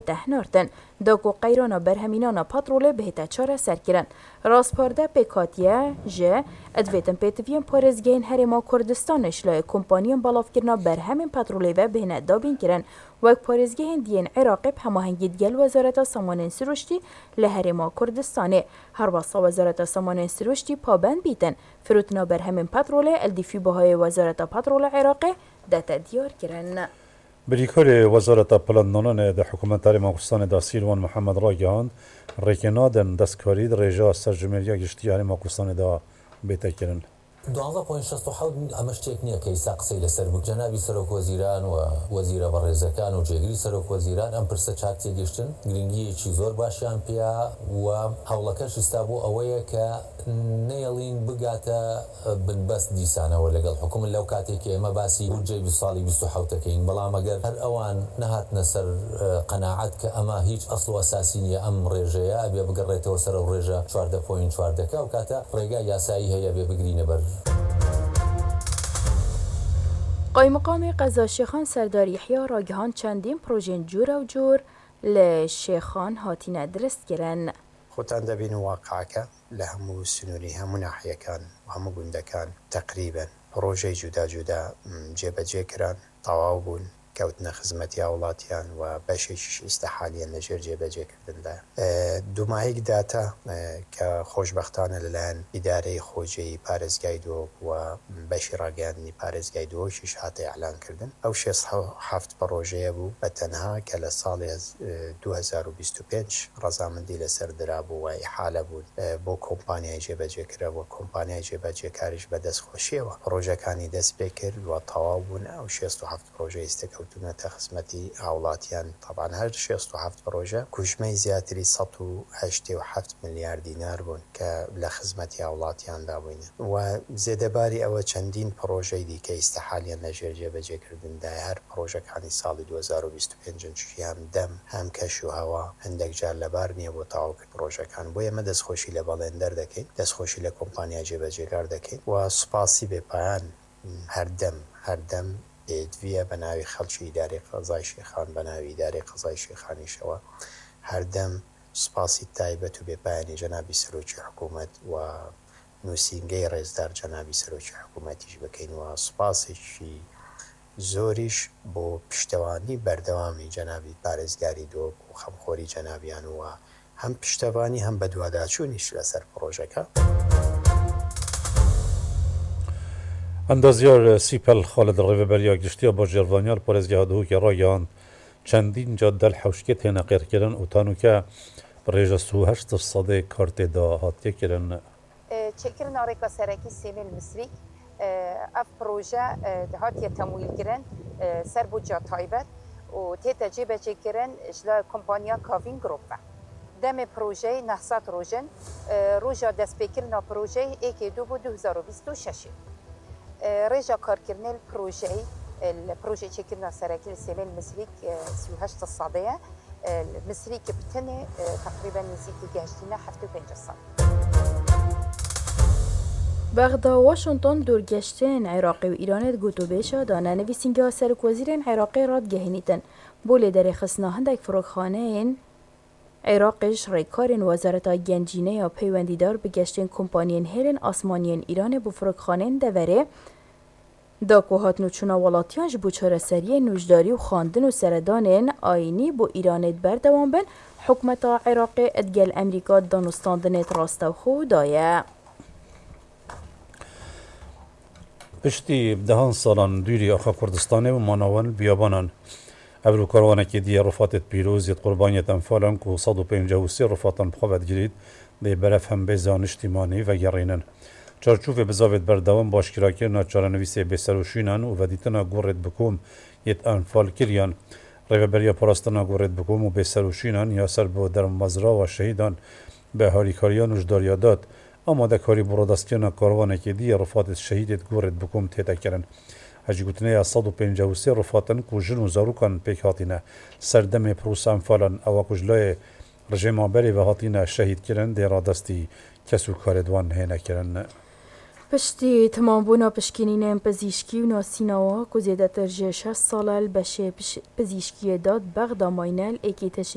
تهنارتن داکو قیرانا برهمینانا پاتروله بهتا چاره سر کرن راسپارده پیکاتیه جه ادویتن پیتوین پارزگین هرما کردستانش لای کمپانیان بالاف کرنا برهمین پاتروله و بهنه دابین کرن وک پارزگین دین عراقی هماهنگید گل وزارت سامانین سروشتی لهرما کردستانه هر واسا وزارت سامانین سروشتی پابند بیتن فروتنا برهمین پاتروله الدفی بهای وزارت پاترول عراقی داتا دیار کرن. بریکار وزارت پلاندانان در حکومت ماکستان دا سیروان محمد را گهاند ریکنادن دستکاری در رجا سرجمهوری گشتی ماکستان دا بیت کرن. 12.67 ئەمەش تێک نییە کە ئیسا قسەی لەسەر بوو جەنابی سەرۆک وەزیران و وەزیرە بەڕێزەکان و جێگیری سەرۆک وەزیران ئەم پرسە چاک تێگەشتن گرنگیەکی زۆر باشیان پێیا و هەوڵەکەش ئستا بۆ ئەوەیە کە نێڵین بگاتە بنبەست دیسانەوە لەگەڵ حکومت لەو کاتێکی ئێمە باسی بودجەی ساڵی 27ەکەین بەڵام ئەگەر هەر ئەوان نەهاتنە سەر قەناعەت کە ئەمە هیچ ئەسڵ و ئەساسی نییە ئەم ڕێژەیە ئەبێ بگەڕێتەوە سەر ئەو ڕێژە 14.4 و کاتە ڕێگای یاسایی هەیە بێ بگرینە بەر قایمقام قضا شیخان سردار یحیی راگهان چندین پروژین جور و جور لشیخان هاتینه درست گرن. خۆتان دەبین واقعەکە لە هەموو سنووری هەموو ناحیەکان و هەموو گوندەکان تقریبا پرۆژەی جودا جودا جێبەجێ کران تەواو بوون کەوتنە خزمەتی وڵاتیان و بەشێکیش ئیستا لەژێر جێبەجێکردندا دومایک داتا کە خۆشبەختانە لەلایەن ئیدارەی خۆجێی پارێزگای دۆ و بەشی ڕاگەاندنی پارێزگای دۆشیش هاتە ئەعلانکردن ئەو 6 پرۆژەیە بوو بە تەنها کە لە ساڵی 2025 ڕەزامەندی لەسەر درابوو و ئیحالە بوون بۆ کۆمپانیای جێبەجێکرەوە کۆمپانیای جێبەجێکاریش بەدەستخۆشیەوە پرۆژەکانی دەست پێ کرد و تەواو بوون ئەو 67 پرۆژە ئێستاکەوتونەتە خزمەتی هاوڵاتیان طبعاً هەر 67 پرۆژە کوژمەی زیاتری 187 میلیارد دینار بوون کە لە خزمەتی هاوڵاتیاندا بووینە و زێدەباری ئەوە چەندین پرۆژەی دیکە ئیستەحالیان لەژێر جێبەجێکردندا هەر پرۆژەکانی ساڵی 2025 هەم دەم هەم کەش و هەوا هەندێک جار لەبار نییە بۆ تەواوکرد پرۆژەکان بۆ ئێمە دەستخۆشی لە بەڵێندەر دەکەین دەستخۆشی لە کۆمپانیا جێبەجێکار دەکەین و سوپاسی بێپایان هەردەم پێدویە بە ناوی خەڵکی ئیدارەی قەزای شێخان بە ناوی ئیدارەی قەزای شێخانیشەوە هەردەم سوپاسی تایبەت و بێپایانی جەنابی سەرۆکی حکوومەت و نووسینگەی ڕێزدار جەنابی سەرۆکی حکوومەتیش بکەین و سوپاسێکی زۆریش بۆ پشتەوانی بەردەوامی جەنابی پارێزگاری دۆ و خەمخۆری جەنابیان و هەم پشتەوانی هەم بە دوواداچوونیش لەسەر پرۆژەکە. اندازیار سیپل خالد ڕێڤەبەریا گشتیا با ژێرڤانیار پارێزگا هەدەهۆکی ڕاگەیاند چەندین جادە حەوشکێت هێنە قێرکردن و تانوکە ڕێژە 38% کارتێدا هاتیەکردن. چێکردنا ڕێکە سەرەکی سێمێل مسریک ئەف پرۆژە هاتیە تەمویلکردن سەر بودجە تایبەت و تێتە جێبەجێکردن لە کۆمپانیا کاڤین گرۆپە دەمێ پرۆژەی 900 ڕۆژن ڕۆژە دەستپێکردنا پرۆژەی ئێکێ دوو بۆ 2026 ڕێژە کارکردنێل پرۆژەی پرۆژەی چێکردنا سەرەکی لە سێمێل مسریک 38%ەیە مسریکی بتنێ تقریبا نزیکی گەشتینە 75%. بغدا واشنطن دورگشتن عراقی و ایرانت گوتوبیشا دانه نویسینگاه سرک وزیرین عراقی راد گهینیتن بولی در خصنا هندک فروخانه این عراقش ریکارین وزارت گنجینه یا پیوندیدار بگشتن کمپانین هیلن آسمانین ایران بو فروخانه دوره داکو هاتنو چونا ولاتیانش بو چارەسەری نوجداری و خواندن و سردانین آینی بو ایرانت بردوان بن حکومت عراقی ادگل امریکا دانستاندنت راستو خو دایه. پشتی دهان سالان دوری آخا کردستانه و ماناوان بیابانان ابرو کاروانه که دیه رفاتت پیروز ید قربانیت انفالان که 153 رفاتن بخواد گرید دی برف هم بیزان اجتماعی و گرینن چارچوف بزاوت بردوام باشکراکی ناچارنویسی بسروشینان و ودیتنا گورد بکوم یت انفال کریان ڕێڤەبەریا پاراستنا گۆڕێت بکۆم و بێسەرۆشینان یاسەر بۆ دەرمەزراوە شەهیدان بە هاریکاریان وژداریە داد ئامادەکاری بۆ ڕۆدەستکردنا کاروانێکی دیە ڕفاتت شەهیدێت گۆڕێت بکۆم تێدەکردن هەجیگوتنەیە 153 ڕفاتن و ژن و زارۆکان پێک هاتینە سەردەمێ پرۆسە ئەنفالان ئەوە کوژلایە ڕژێمابەرێ بە هاتینە شەهیدکردن دێڕادەستی کەس و کارێدوان هێنەکردن. پشتی تمامبوونا پشکنینên pezîşkî û nasînawa ku zêdetir ji 6 salal beşê pezîşkiyê dad Bexda Maynel êkî